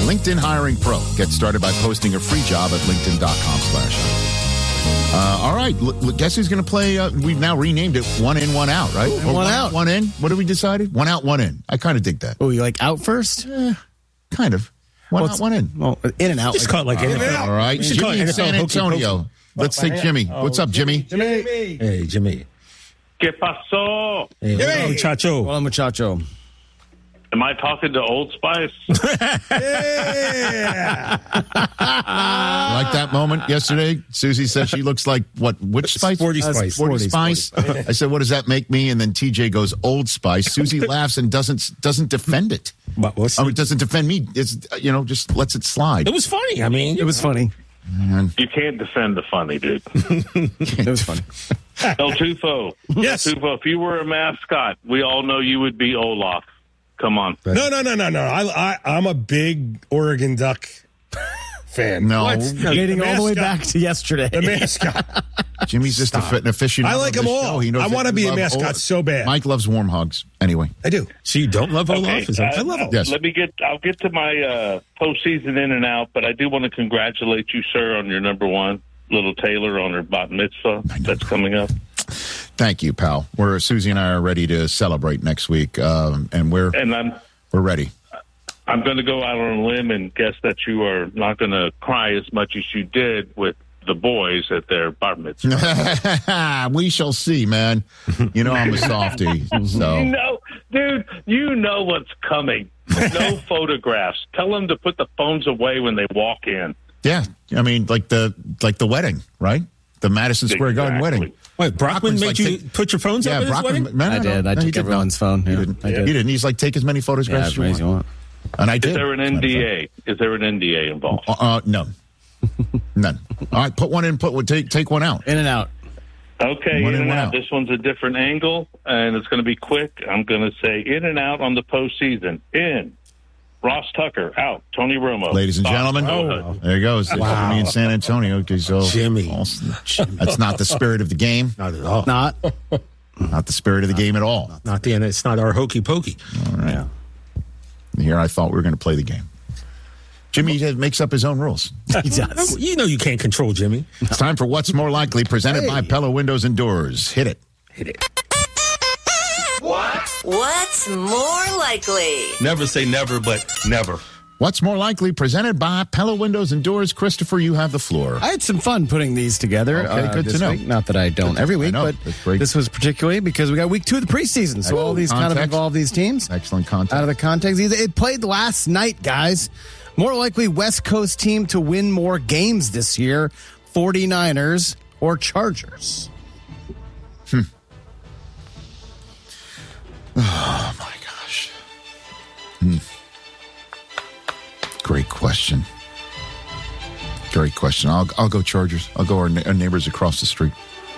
LinkedIn Hiring Pro. Get started by posting a free job at linkedin.com/hire. All right. Guess who's going to play? We've now renamed it One In, One Out, right? Ooh, one out. One in. What have we decided? One out, one in. I kind of dig that. Oh, you like out first? Kind of. One out, one in. Well, in and out. Just call it like in and out. All right. Jimmy in San Antonio. Let's take Jimmy. What's up, Jimmy? Hey, Jimmy. ¿Qué pasó? Hey, Jimmy. muchacho. Hola, muchacho. Am I talking to Old Spice? Like that moment yesterday, Susie said she looks like what? Which Spice? Sporty Spice. Sporty Spice. I said, "What does that make me?" And then TJ goes, "Old Spice." Susie laughs and doesn't defend it. It doesn't defend me. It's just lets it slide. It was funny. I mean, It was funny. Man. You can't defend the funny, dude. It was funny. El Tufo. Yes. El Tufo, if you were a mascot, we all know you would be Olaf. Come on. No. I'm a big Oregon Duck fan. No. Dating all the way back to yesterday. The mascot. Jimmy's just an aficionado. I like of them this all. show. He knows I that want to we be a love mascot so bad. Mike loves warm hugs. Anyway. I do. So you don't love Olaf? Okay, I love him. Yes. I'll get to my postseason in and out, but I do want to congratulate you, sir, on your number one, little Taylor, on her bat mitzvah that's coming up. Thank you, pal. Susie and I are ready to celebrate next week, and we're ready. I'm going to go out on a limb and guess that you are not going to cry as much as you did with the boys at their bar mitzvah. We shall see, man. You know I'm a softie. So. Dude, you know what's coming. No photographs. Tell them to put the phones away when they walk in. Yeah, I mean, like the wedding, right? The Madison Square Garden wedding. Wait, Brockman made you put your phones up at his wedding? No, I did. I took everyone's phone. You Yeah, didn't. I did. You didn't. He's like, take as many photographs as many as you want. And I did. Is there an NDA? Is there an NDA involved? No. None. All right, put one in. Take one out. In and out. Okay, One in and one out. out. This one's a different angle, and it's going to be quick. I'm going to say in and out on the postseason. In. Ross Tucker, out. Tony Romo. Ladies and gentlemen, there he goes. Wow. Me in San Antonio. Okay, so Jimmy. That's not the spirit of the game. Not at all. Not. Not the spirit of the game at all. Not the end. It's not our hokey pokey. All right. Here I thought we were going to play the game. Jimmy makes up his own rules. He does. You know you can't control Jimmy. It's time for What's More Likely, presented by Pella Windows and Doors. Hit it. What's more likely? Never say never, but never. What's More Likely, presented by Pella Windows and Doors. Christopher, you have the floor. I had some fun putting these together. Okay, good to this know. week. Not that I don't every week, know. but That's great. this was particularly because we got week 2 of the preseason. So all these kind of Context. involve these teams. Excellent content. Out of the context. It played last night, guys. More likely West Coast team to win more games this year, 49ers or Chargers? Oh, my gosh. Great question. Great question. I'll go Chargers. I'll go our neighbors across the street.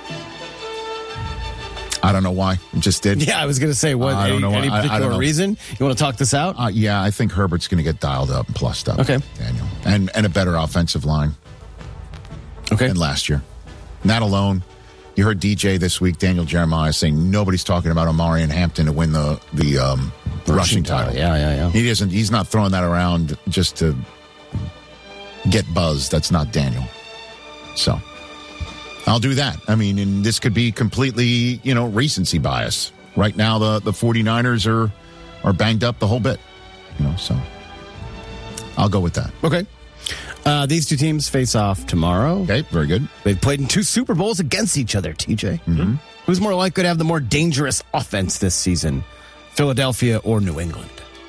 I don't know why. It just did. Yeah, I was going to say, what? I don't know. Any I don't particular know. reason? You want to talk this out? Yeah, I think Herbert's going to get dialed up and plussed up. Okay. Daniel. And a better offensive line Okay. than last year. Not alone. You heard DJ this week, Daniel Jeremiah, saying nobody's talking about Omari and Hampton to win the rushing title. Yeah. He's not throwing that around just to get buzz. That's not Daniel. So I'll do that. I mean, and this could be completely, recency bias. Right now, the 49ers are banged up the whole bit. So I'll go with that. Okay. These two teams face off tomorrow. Okay, very good. They've played in 2 Super Bowls against each other, TJ. Mm-hmm. Who's more likely to have the more dangerous offense this season, Philadelphia or New England?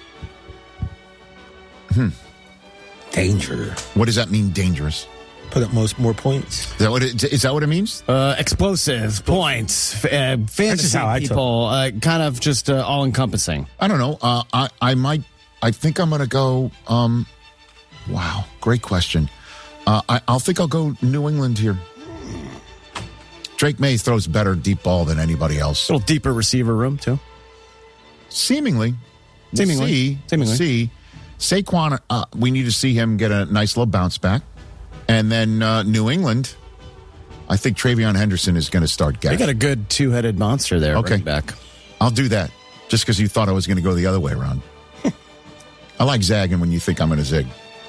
Danger. What does that mean, dangerous? Put up more points. Is that what it means? Explosive, points, fantasy how I took people, kind of just all-encompassing. I don't know. I think I'm going to go. Wow, great question. I'll think I'll go New England here. Drake May throws better deep ball than anybody else. A little deeper receiver room, too. Seemingly. We'll see. Saquon, we need to see him get a nice little bounce back. And then New England, I think Travion Henderson is going to start They gashing. got a good 2-headed monster there. Okay. Right back. I'll do that just because you thought I was going to go the other way around. I like zagging when you think I'm going to zig.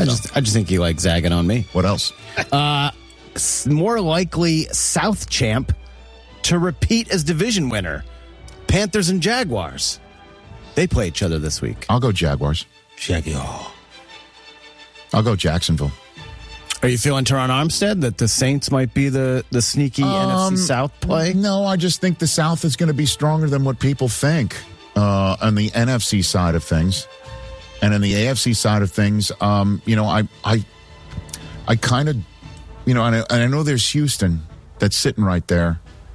I just think you like zagging on me. What else? More likely South champ to repeat as division winner. Panthers and Jaguars. They play each other this week. I'll go Jaguars. Shaggy. I'll go Jacksonville. Are you feeling Teron Armstead that the Saints might be the sneaky NFC South play? No, I just think the South is going to be stronger than what people think on the NFC side of things. And on the AFC side of things, I kind of, and I know there's Houston that's sitting right there.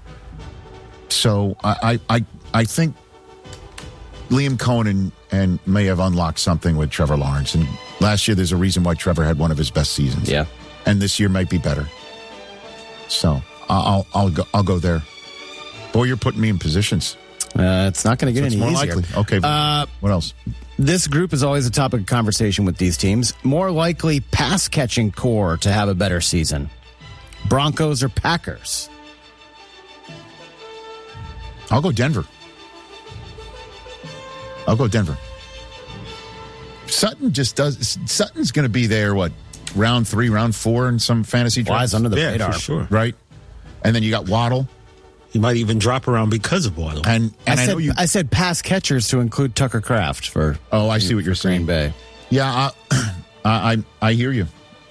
So I think Liam Cohen and may have unlocked something with Trevor Lawrence. And last year, there's a reason why Trevor had one of his best seasons. Yeah. And this year might be better. So I'll go there. Boy, you're putting me in positions. It's not going to get any more easier. likely. Okay. What else? This group is always a topic of conversation with these teams. More likely pass catching core to have a better season. Broncos or Packers? I'll go Denver. Sutton's going to be there, round 3, round 4 in some fantasy drafts? Flies under the radar. For sure. Right? And then you got Waddle. He might even drop around because of Waddle. And I said pass catchers to include Tucker Kraft for. Oh, I see what you're saying. Green Bay. Yeah, I hear you.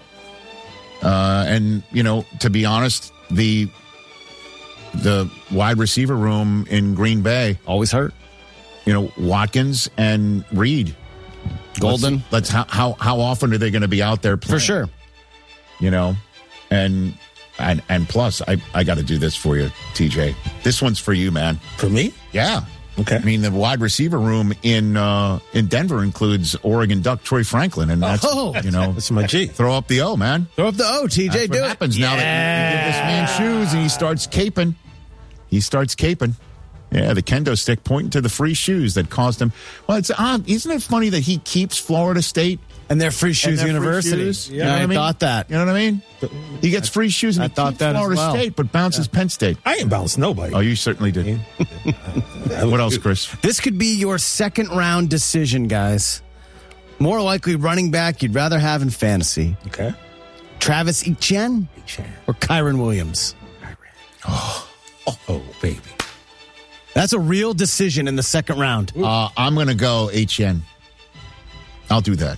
And to be honest, the wide receiver room in Green Bay always hurt. Watkins and Reed, Golden. Let's how often are they going to be out there playing? For sure. And plus, I got to do this for you, TJ. This one's for you, man. For me? Yeah. Okay. I mean, the wide receiver room in Denver includes Oregon Duck Troy Franklin, and that's that's my G. Throw up the O, man. Throw up the O, TJ. That's what happens now that you give this man shoes and he starts caping. Yeah, the kendo stick pointing to the free shoes that caused him. Well, it's isn't it funny that he keeps Florida State and their free shoes university? Yeah, I thought that. You know what I mean? He gets free shoes and I he thought keeps that Florida as well. State, but bounces Penn State. I ain't bounced nobody. Oh, you certainly did. What else, Chris? This could be your second round decision, guys. More likely running back you'd rather have in fantasy. Okay. Travis Etienne or Kyron Williams? Oh, baby. That's a real decision in the second round. I'm going to go Etienne. I'll do that.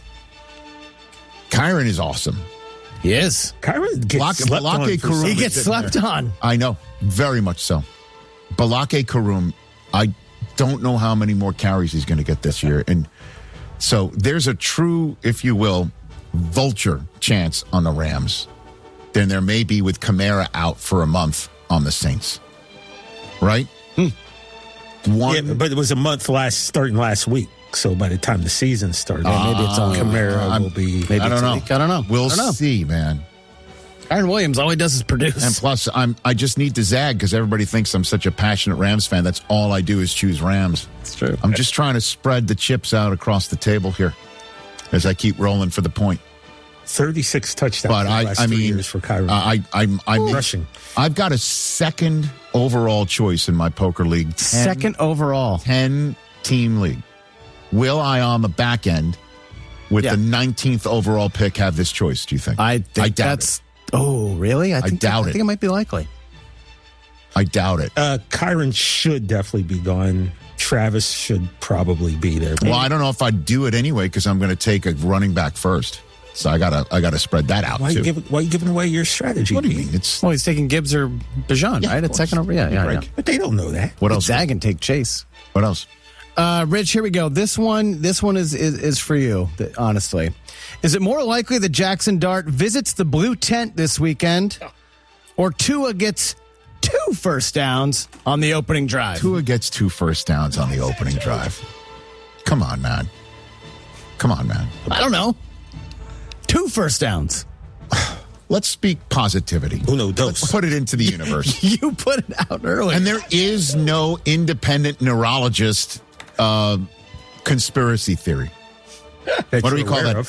Kyron is awesome. He is. Kyron gets slept on. He gets slept on. I know. Very much so. Balake Karum, I don't know how many more carries he's going to get this year. And so there's a true, if you will, vulture chance on the Rams than there may be with Kamara out for a month on the Saints. Right? But it was a month starting last week. So by the time the season started, maybe it's on Kamara will be. Maybe I don't know. I don't know. We'll see, man. Kyron Williams, all he does is produce. And plus, I just need to zag because everybody thinks I'm such a passionate Rams fan. That's all I do is choose Rams. That's true. I'm just trying to spread the chips out across the table here as I keep rolling for the point. 36 touchdowns but in the last 3 years for Kyron. I'm rushing. I've got a second overall choice in my poker league. Second overall. 10-team league. Will I, on the back end, with the 19th overall pick, have this choice, do you think? I doubt it. Oh, really? I doubt it. I think it might be likely. I doubt it. Kyron should definitely be gone. Travis should probably be there. Well, I don't know if I'd do it anyway because I'm going to take a running back first. So I gotta spread that out, why too. Why are you giving away your strategy? What do you mean? He's taking Gibbs or Bijan, right? At second over? Yeah. But they don't know that. What else? Zag and take Chase. What else? Rich, here we go. This one is for you, honestly. Is it more likely that Jackson Dart visits the blue tent this weekend or Tua gets 2 first downs on the opening drive? Tua gets 2 first downs on the opening drive. Come on, man. I don't know. 2 first downs. Let's speak positivity. Uno dos. Let's put it into the universe. You put it out earlier. And there is no independent neurologist conspiracy theory. What do we call that?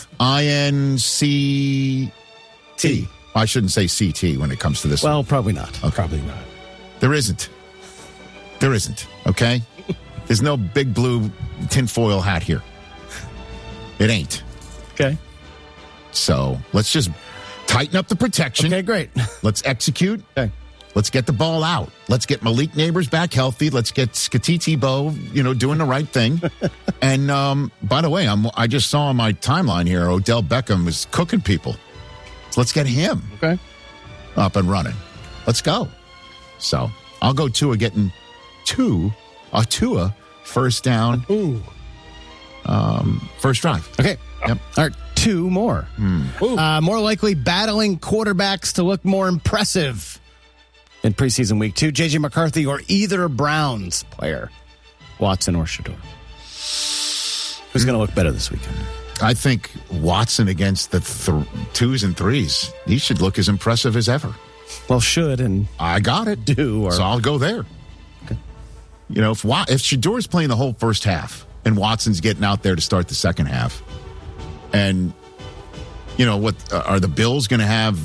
INCT. I shouldn't say CT when it comes to this. Well, probably not. Okay. Probably not. There isn't. Okay? There's no big blue tinfoil hat here. It ain't. Okay. So let's just tighten up the protection. Okay, great. Let's execute. Okay. Let's get the ball out. Let's get Malik Neighbors back healthy. Let's get Skatiti Bo, doing the right thing. And by the way, I just saw on my timeline here, Odell Beckham was cooking people. So let's get him up and running. Let's go. So I'll go Tua getting Tua first down. Ooh. First drive. Okay. Yep. All right. 2 more. More likely battling quarterbacks to look more impressive in preseason week 2. J.J. McCarthy or either Browns player, Watson or Shedeur. Who's going to look better this weekend? I think Watson against the 2s and 3s. He should look as impressive as ever. Well, should and I got it. So I'll go there. Okay. If Shedeur's playing the whole first half and Watson's getting out there to start the second half, and what are the Bills going to have?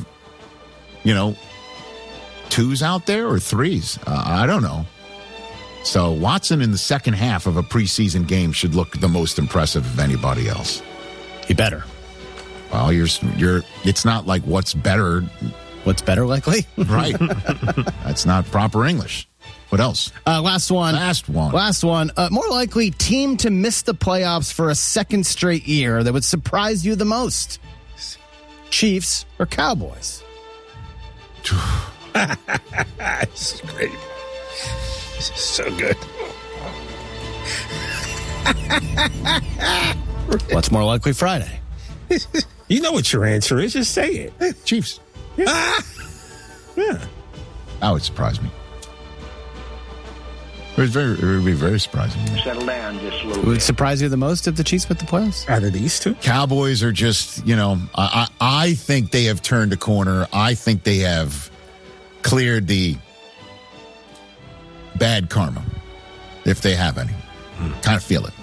2s out there or 3s? I don't know. So Watson in the second half of a preseason game should look the most impressive of anybody else. He better. Well, it's not like what's better. What's better likely? Right. That's not proper English. What else? Last one. More likely team to miss the playoffs for a second straight year that would surprise you the most. Chiefs or Cowboys? This is great. This is so good. What's more likely Friday? You know what your answer is. Just say it. Chiefs. Yeah. That would surprise me. It would be very surprising. Settle down just a little bit. Would it surprise you the most if the Chiefs put the playoffs? Out of these two? Cowboys are just, I think they have turned a corner. I think they have cleared the bad karma, if they have any. Kind of feel it.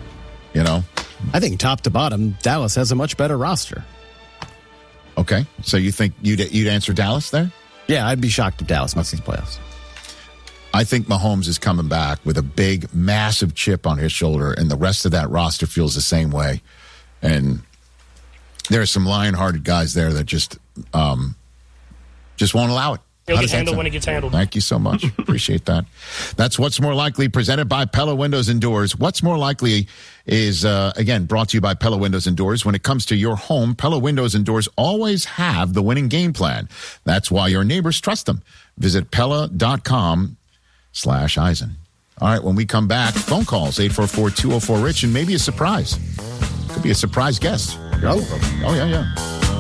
I think top to bottom, Dallas has a much better roster. Okay. So you think you'd answer Dallas there? Yeah, I'd be shocked if Dallas misses the playoffs. I think Mahomes is coming back with a big, massive chip on his shoulder, and the rest of that roster feels the same way. And there are some lion-hearted guys there that just won't allow it. He'll get handled when it gets handled. Thank you so much. Appreciate that. That's What's More Likely, presented by Pella Windows and Doors. What's More Likely is, again, brought to you by Pella Windows and Doors. When it comes to your home, Pella Windows and Doors always have the winning game plan. That's why your neighbors trust them. Visit Pella.com/Eisen. All right, when we come back, phone calls, 844-204-RICH, and maybe a surprise. Could be a surprise guest. Oh, yeah.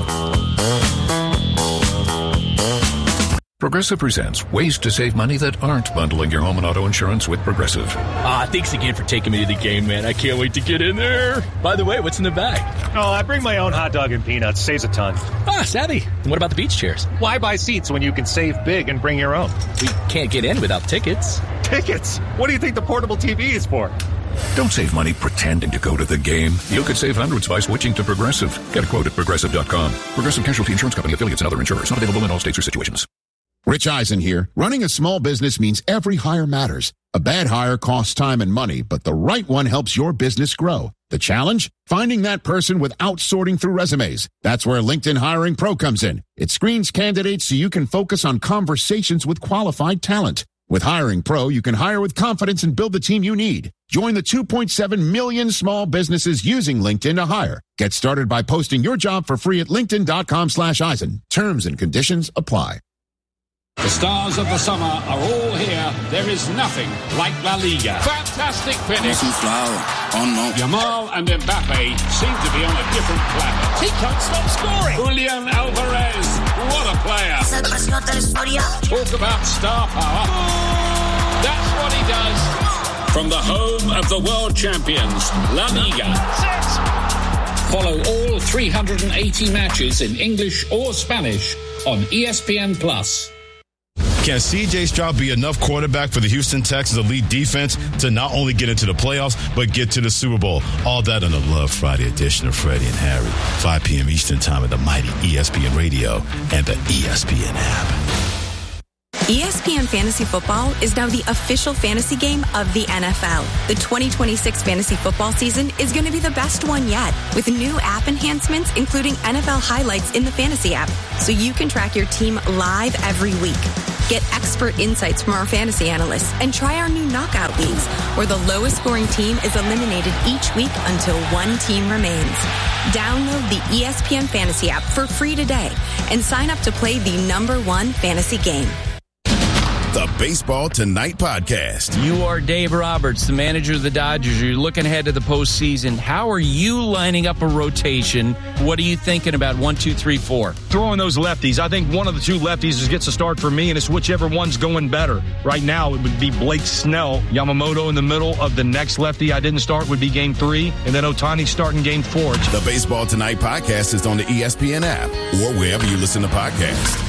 Progressive presents ways to save money that aren't bundling your home and auto insurance with Progressive. Thanks again for taking me to the game, man. I can't wait to get in there. By the way, what's in the bag? Oh, I bring my own hot dog and peanuts. Saves a ton. Savvy. And what about the beach chairs? Why buy seats when you can save big and bring your own? We can't get in without tickets. Tickets? What do you think the portable TV is for? Don't save money pretending to go to the game. You could save hundreds by switching to Progressive. Get a quote at Progressive.com. Progressive Casualty Insurance Company, affiliates, and other insurers. Not available in all states or situations. Rich Eisen here. Running a small business means every hire matters. A bad hire costs time and money, but the right one helps your business grow. The challenge? Finding that person without sorting through resumes. That's where LinkedIn Hiring Pro comes in. It screens candidates so you can focus on conversations with qualified talent. With Hiring Pro, you can hire with confidence and build the team you need. Join the 2.7 million small businesses using LinkedIn to hire. Get started by posting your job for free at linkedin.com/Eisen. Terms and conditions apply. The stars of the summer are all here. There is nothing like La Liga. Fantastic finish. Yamal and Mbappe seem to be on a different planet. He can't stop scoring. Julian Alvarez, what a player. Talk about star power. That's what he does. From the home of the world champions, La Liga. Follow all 380 matches in English or Spanish on ESPN+. Can C.J. Stroud be enough quarterback for the Houston Texans elite defense to not only get into the playoffs, but get to the Super Bowl? All that on the Love Friday edition of Freddie and Harry, 5 p.m. Eastern time at the mighty ESPN Radio and the ESPN app. ESPN Fantasy Football is now the official fantasy game of the NFL. The 2026 fantasy football season is going to be the best one yet, with new app enhancements, including NFL highlights in the fantasy app, so you can track your team live every week. Get expert insights from our fantasy analysts and try our new knockout leagues, where the lowest scoring team is eliminated each week until one team remains. Download the ESPN Fantasy app for free today and sign up to play the #1 fantasy game. The Baseball Tonight podcast. You are Dave Roberts, the manager of the Dodgers. You're looking ahead to the postseason. How are you lining up a rotation? What are you thinking about 1, 2, 3, 4? Throwing those lefties. I think one of the two lefties gets a start for me, and it's whichever one's going better. Right now, it would be Blake Snell. Yamamoto in the middle of the next lefty I didn't start would be Game 3, and then Ohtani starting Game 4. The Baseball Tonight podcast is on the ESPN app or wherever you listen to podcasts.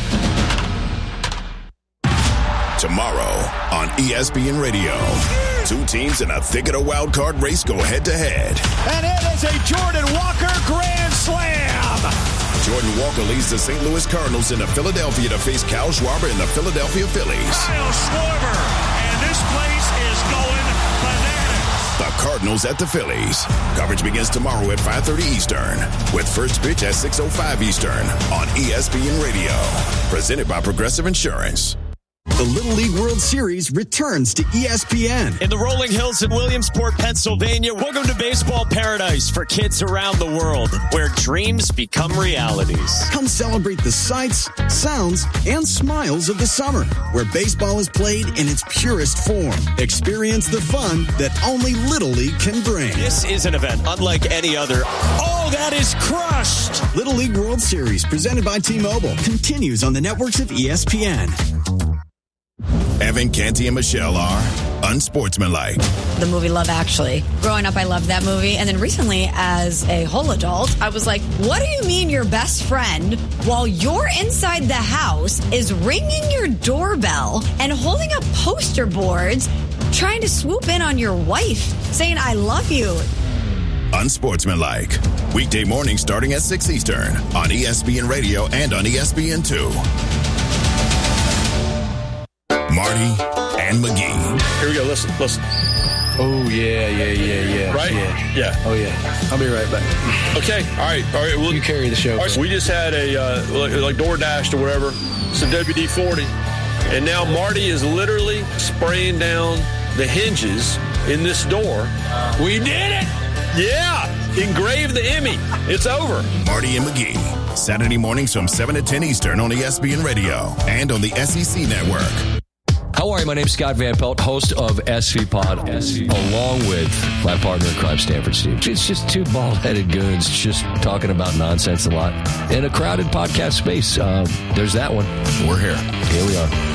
Tomorrow on ESPN Radio, two teams in a thicket of wild card race go head-to-head. And it is a Jordan Walker grand slam. Jordan Walker leads the St. Louis Cardinals into Philadelphia to face Kyle Schwarber and the Philadelphia Phillies. Kyle Schwarber, and this place is going bananas. The Cardinals at the Phillies. Coverage begins tomorrow at 5:30 Eastern, with first pitch at 6:05 Eastern on ESPN Radio. Presented by Progressive Insurance. The Little League World Series returns to ESPN. In the rolling hills in Williamsport, Pennsylvania, welcome to baseball paradise for kids around the world, where dreams become realities. Come celebrate the sights, sounds, and smiles of the summer, where baseball is played in its purest form. Experience the fun that only Little League can bring. This is an event unlike any other. Oh, that is crushed! Little League World Series, presented by T-Mobile, continues on the networks of ESPN. Evan, Canty, and Michelle are unsportsmanlike. The movie Love Actually. Growing up, I loved that movie. And then recently, as a whole adult, I was like, what do you mean your best friend, while you're inside the house, is ringing your doorbell and holding up poster boards, trying to swoop in on your wife, saying, I love you? Unsportsmanlike. Weekday mornings starting at 6 Eastern on ESPN Radio and on ESPN2. Marty and McGee. Here we go. Listen. Oh, yeah. Right? Yeah. Oh, yeah. I'll be right back. Okay. All right. Well, you carry the show. All right, so we just had a, like DoorDash or whatever, some WD-40. And now Marty is literally spraying down the hinges in this door. We did it! Yeah! Engrave the Emmy. It's over. Marty and McGee. Saturday mornings from 7 to 10 Eastern on ESPN Radio and on the SEC Network. How are you? My name's Scott Van Pelt, host of SV Pod, along with my partner in crime, Stanford Steve. It's just two bald-headed goons just talking about nonsense a lot in a crowded podcast space. There's that one. We're here. Here we are.